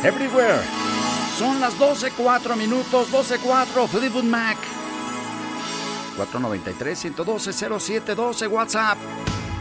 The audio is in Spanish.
Everywhere. Son las 12:04 minutos, 12:04, Fleetwood Mac. 493-112-0712, WhatsApp.